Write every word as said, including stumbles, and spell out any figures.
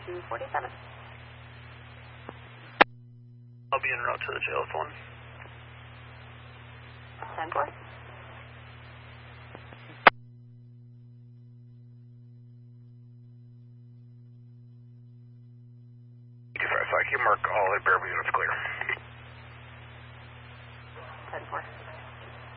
two forty-seven. I'll be en route to the jail phone. ten four. two five five, you mark all the Bearview units clear. ten four.